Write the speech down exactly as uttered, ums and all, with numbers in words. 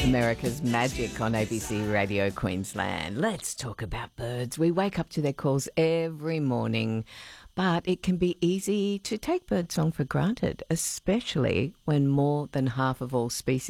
America's Magic on A B C Radio Queensland. Let's talk about birds. We wake up to their calls every morning, but it can be easy to take birdsong for granted, especially when more than half of all species